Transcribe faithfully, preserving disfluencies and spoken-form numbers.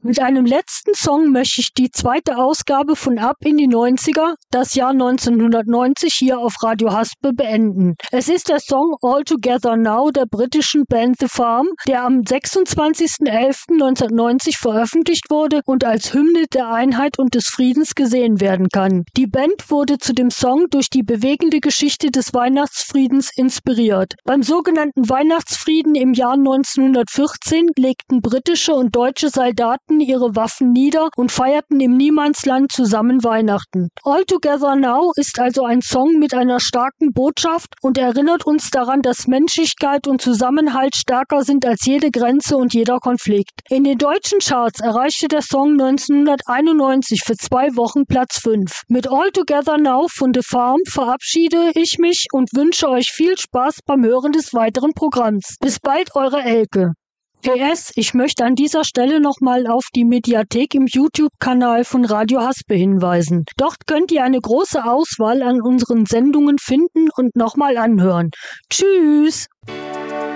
Mit einem letzten Song möchte ich die zweite Ausgabe von Ab in die neunziger, das Jahr neunzehnhundertneunzig, hier auf Radio Haspe beenden. Es ist der Song All Together Now der britischen Band The Farm, der am sechsundzwanzigsten elften neunzehnhundertneunzig veröffentlicht wurde und als Hymne der Einheit und des Friedens gesehen werden kann. Die Band wurde zu dem Song durch die bewegende Geschichte des Weihnachtsfriedens inspiriert. Beim sogenannten Weihnachtsfrieden im Jahr neunzehnhundertvierzehn legten britische und deutsche Soldaten ihre Waffen nieder und feierten im Niemandsland zusammen Weihnachten. All Together Now ist also ein Song mit einer starken Botschaft und erinnert uns daran, dass Menschlichkeit und Zusammenhalt stärker sind als jede Grenze und jeder Konflikt. In den deutschen Charts erreichte der Song neunzehnhunderteinundneunzig für zwei Wochen Platz fünf. Mit All Together Now von The Farm verabschiede ich mich und wünsche euch viel Spaß beim Hören des weiteren Programms. Bis bald, eure Elke. P S. Ich möchte an dieser Stelle nochmal auf die Mediathek im YouTube-Kanal von Radio Haspe hinweisen. Dort könnt ihr eine große Auswahl an unseren Sendungen finden und nochmal anhören. Tschüss!